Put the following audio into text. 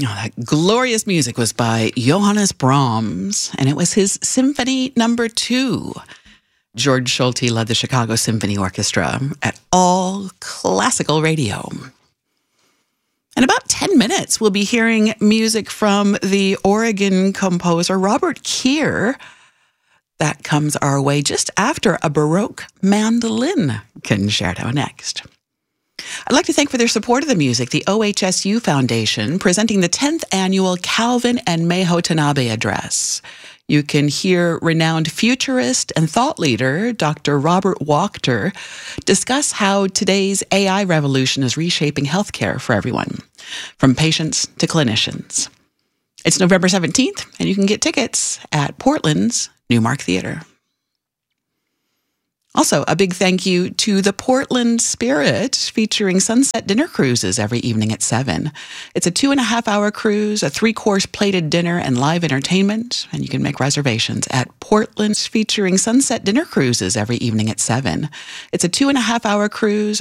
Oh, that glorious music was by Johannes Brahms, and it was his Symphony Number 2. George Schulte led the Chicago Symphony Orchestra at All Classical Radio. In about 10 minutes, we'll be hearing music from the Oregon composer Robert Keir. That comes our way just after a Baroque mandolin concerto next. I'd like to thank for their support of the music the OHSU Foundation, presenting the 10th annual Calvin and Meho Tanabe Address. You can hear renowned futurist and thought leader Dr. Robert Wachter discuss how today's AI revolution is reshaping healthcare for everyone, from patients to clinicians. It's November 17th, and you can get tickets at Portland's Newmark Theater. Also, a big thank you to the Portland Spirit, featuring sunset dinner cruises every evening at 7. It's a 2.5-hour cruise, a 3-course plated dinner, and live entertainment, and you can make reservations at Portland, featuring sunset dinner cruises every evening at 7. It's a 2.5-hour cruise,